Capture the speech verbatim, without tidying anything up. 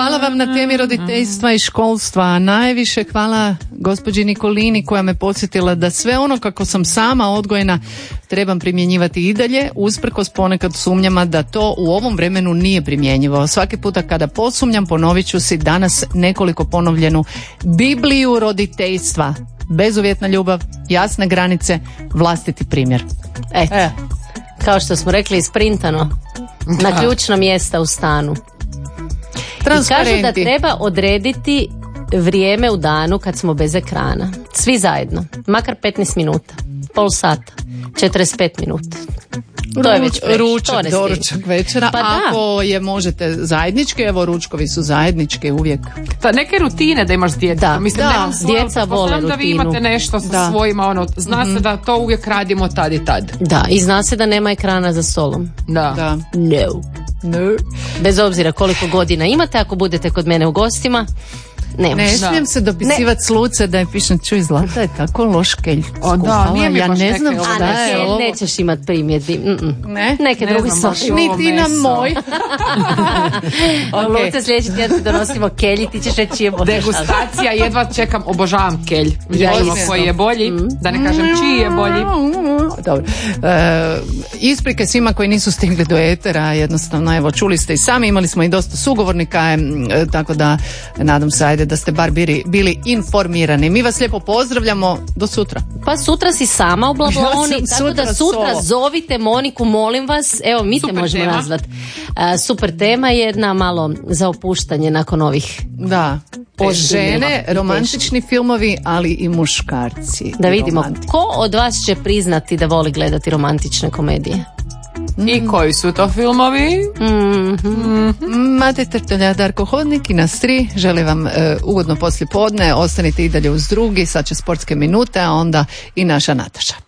Hvala vam na temi roditeljstva i školstva. Najviše hvala gospođi Nikolini koja me podsjetila da sve ono kako sam sama odgojena trebam primjenjivati i dalje, usprkos ponekad sumnjama da to u ovom vremenu nije primjenjivo. Svaki puta kada posumnjam ponovit ću si danas nekoliko ponovljenu Bibliju roditeljstva. Bezuvjetna ljubav, jasne granice, vlastiti primjer. Eto, e. kao što smo rekli, isprintano na ključna mjesta u stanu. I kažu da treba odrediti vrijeme u danu kad smo bez ekrana. Svi zajedno. Makar petnaest minuta. Pol sata. četrdeset pet minuta. To je već preć. Ručak, doručak večera. Pa ako je možete zajednički, evo ručkovi su zajednički uvijek. Pa neke rutine da imaš s djetetom. Da, Mislim, da. Djeca vole rutinu. Da vi imate nešto sa da. svojima, ono, zna mm-hmm. se da to uvijek radimo tad i tad. Da, i zna se da nema ekrana za stolom. Da. da. No. No. Bez obzira koliko godina imate, ako budete kod mene u gostima, ne, ne smijem se dopisivati s Luce da je pišem, čuj, Zlata je tako loš kelj. O da, nije mi ja baš ne znam šta je ovo. Nećeš imat primjedbi. Ne? Neke ne drugi znam, stvari. Niti na moj. okay. Luce, sljedeći tjedan ti donosimo kelj, ti ćeš reći je bolje. Degustacija, jedva čekam, obožavam kelj. Ja koji je bolji, mm. da ne kažem čiji je bolji. Dobro. E, isprike svima koji nisu stigli do etera, jednostavno, evo, čuli ste i sami, imali smo i dosta sugovornika, e, tako da nadam se, ajde, da ste bar bili, bili informirani. Mi vas lijepo pozdravljamo, do sutra. Pa sutra si sama u Blabloni, ja tako da sutra solo. Zovite Moniku, molim vas, evo mi super te možemo tema. nazvat. Uh, super tema je jedna malo za opuštanje nakon ovih. Da, žene, romantični filmovi, ali i muškarci. Da vidimo, romantik. Ko od vas će priznati da voli gledati romantične komedije? Mm. I koji su to filmovi? Mm-hmm. Mm-hmm. Mate Trtolja, Darko Hodnik i nas tri. Želim vam uh, ugodno poslijepodne. Ostanite i dalje uz drugi. Sad će sportske minute, a onda i naša Nataša.